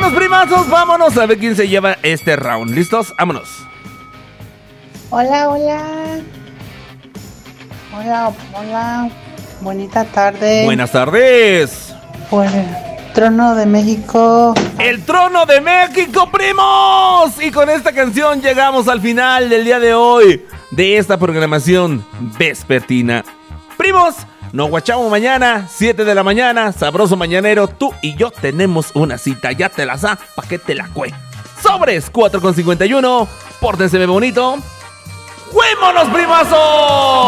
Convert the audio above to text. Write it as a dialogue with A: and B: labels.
A: Vámonos, primazos, vámonos a ver quién se lleva este round. ¿Listos? Vámonos.
B: Hola, hola. Hola, hola. Bonita tarde.
A: Buenas tardes.
B: Por el Trono de México.
A: El Trono de México, primos. Y con esta canción llegamos al final del día de hoy de esta programación vespertina. Primos, nos guachamos mañana, 7 de la mañana, sabroso mañanero. Tú y yo tenemos una cita, ya te la sa, pa' que te la cue. Sobres, 4:51, pórtense bonito. ¡Fuémonos, primazos!